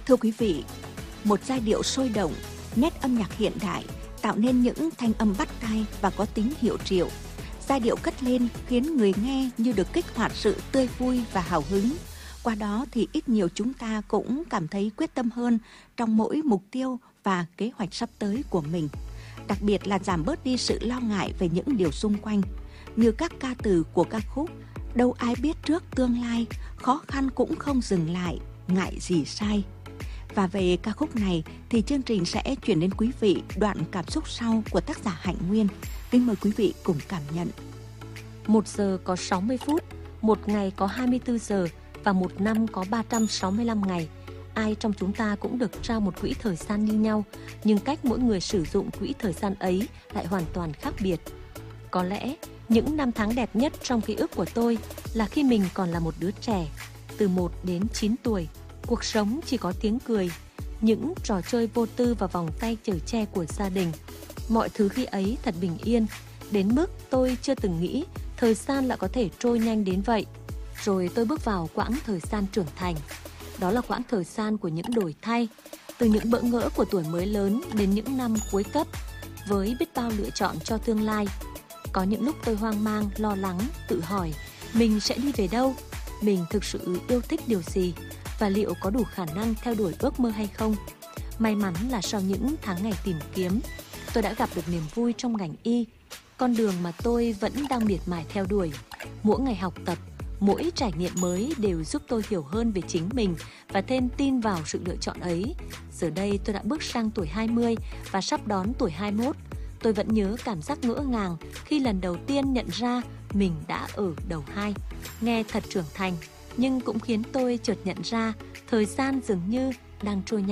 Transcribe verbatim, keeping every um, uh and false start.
Thưa quý vị, một giai điệu sôi động, nét âm nhạc hiện đại tạo nên những thanh âm bắt tai và có tính hiệu triệu. Giai điệu cất lên khiến người nghe như được kích hoạt sự tươi vui và hào hứng. Qua đó thì ít nhiều chúng ta cũng cảm thấy quyết tâm hơn trong mỗi mục tiêu và kế hoạch sắp tới của mình. Đặc biệt là giảm bớt đi sự lo ngại về những điều xung quanh. Như các ca từ của ca khúc Đâu ai biết trước tương lai, khó khăn cũng không dừng lại, ngại gì sai. Và về ca khúc này thì chương trình sẽ chuyển đến quý vị đoạn cảm xúc sau của tác giả Hạnh Nguyên. Kính mời quý vị cùng cảm nhận. Một giờ có sáu mươi phút, một ngày có hai mươi tư giờ và một năm có ba trăm sáu mươi lăm ngày. Ai trong chúng ta cũng được trao một quỹ thời gian như nhau, nhưng cách mỗi người sử dụng quỹ thời gian ấy lại hoàn toàn khác biệt. Có lẽ những năm tháng đẹp nhất trong ký ức của tôi là khi mình còn là một đứa trẻ, từ một đến chín tuổi. Cuộc sống chỉ có tiếng cười, những trò chơi vô tư và vòng tay chở che của gia đình. Mọi thứ khi ấy thật bình yên, đến mức tôi chưa từng nghĩ thời gian lại có thể trôi nhanh đến vậy. Rồi tôi bước vào quãng thời gian trưởng thành. Đó là quãng thời gian của những đổi thay, từ những bỡ ngỡ của tuổi mới lớn đến những năm cuối cấp, với biết bao lựa chọn cho tương lai. Có những lúc tôi hoang mang, lo lắng, tự hỏi mình sẽ đi về đâu, mình thực sự yêu thích điều gì và liệu có đủ khả năng theo đuổi ước mơ hay không. May mắn là sau những tháng ngày tìm kiếm, tôi đã gặp được niềm vui trong ngành y, con đường mà tôi vẫn đang miệt mài theo đuổi. Mỗi ngày học tập, mỗi trải nghiệm mới đều giúp tôi hiểu hơn về chính mình và thêm tin vào sự lựa chọn ấy. Giờ đây tôi đã bước sang tuổi hai mươi và sắp đón tuổi hai mươi mốt. Tôi vẫn nhớ cảm giác ngỡ ngàng khi lần đầu tiên nhận ra mình đã ở đầu hai. Nghe thật trưởng thành, nhưng cũng khiến tôi chợt nhận ra thời gian dường như đang trôi nhanh.